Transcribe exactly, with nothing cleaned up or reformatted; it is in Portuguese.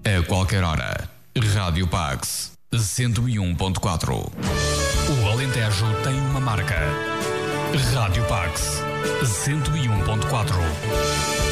A qualquer hora. Rádio Pax cento e um ponto quatro. O Alentejo tem uma marca. Rádio Pax cento e um ponto quatro.